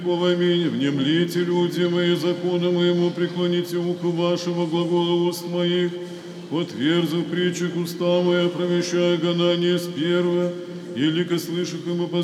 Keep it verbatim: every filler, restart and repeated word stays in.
Аминь. Внемлите, люди мои, закону моему, преклоните ухо вашего глагола уст моих, отверзу притчу уста моя, промещая гонание с первого, елико слышах ему